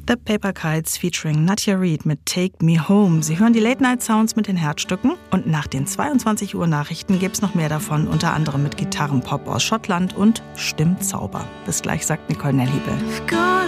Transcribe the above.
The Paper Kites featuring Nadia Reid mit Take Me Home. Sie hören die Late-Night-Sounds mit den Herzstücken und nach den 22 Uhr Nachrichten gibt's noch mehr davon, unter anderem mit Gitarrenpop aus Schottland und Stimmzauber. Bis gleich, sagt Nicole Nelhibel.